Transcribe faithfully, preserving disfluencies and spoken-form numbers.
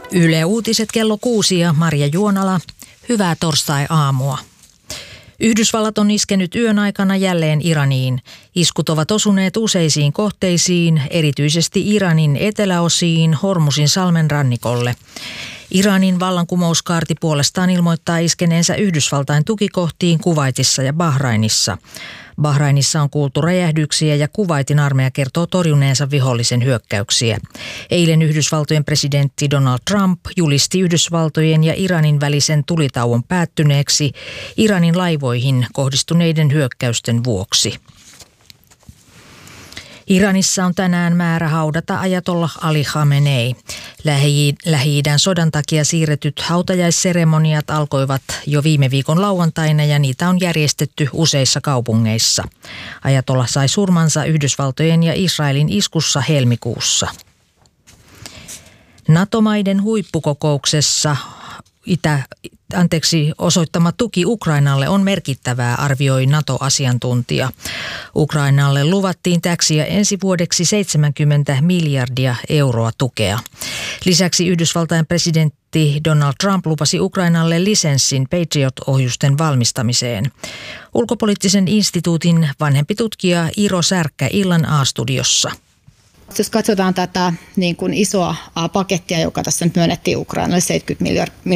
Yle Uutiset kello kuusi ja Marja Juonala. Hyvää torstai-aamua. Yhdysvallat on iskenyt yön aikana jälleen Iraniin. Iskut ovat osuneet useisiin kohteisiin, erityisesti Iranin eteläosiin Hormuzin salmen rannikolle. Iranin vallankumouskaarti puolestaan ilmoittaa iskeneensä Yhdysvaltain tukikohtiin Kuwaitissa ja Bahrainissa. Bahrainissa on kuultu räjähdyksiä ja Kuwaitin armeija kertoo torjuneensa vihollisen hyökkäyksiä. Eilen Yhdysvaltojen presidentti Donald Trump julisti Yhdysvaltojen ja Iranin välisen tulitauon päättyneeksi Iranin laivoihin kohdistuneiden hyökkäysten vuoksi. Iranissa on tänään määrä haudata ajatollah Ali Khamenei. Lähi-idän sodan takia siirretyt hautajaisseremoniat alkoivat jo viime viikon lauantaina ja niitä on järjestetty useissa kaupungeissa. Ajatollah sai surmansa Yhdysvaltojen ja Israelin iskussa helmikuussa. NATO-maiden huippukokouksessa Itä, anteeksi, osoittama tuki Ukrainalle on merkittävää, arvioi NATO-asiantuntija. Ukrainalle luvattiin täksi ja ensi vuodeksi seitsemänkymmentä miljardia euroa tukea. Lisäksi Yhdysvaltain presidentti Donald Trump lupasi Ukrainalle lisenssin Patriot-ohjusten valmistamiseen. Ulkopoliittisen instituutin vanhempi tutkija Iro Särkkä illan A-studiossa. Jos katsotaan tätä niin kuin isoa pakettia, joka tässä nyt myönnettiin Ukrainalle seitsemänkymmentä